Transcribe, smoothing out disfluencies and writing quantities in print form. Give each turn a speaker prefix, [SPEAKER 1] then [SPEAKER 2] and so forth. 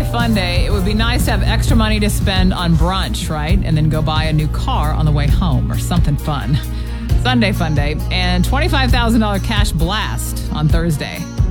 [SPEAKER 1] fun day. It would be nice to have extra money to spend on brunch, right? And then go buy a new car on the way home or something fun. Sunday fun day. And $25,000 cash blast on Thursday.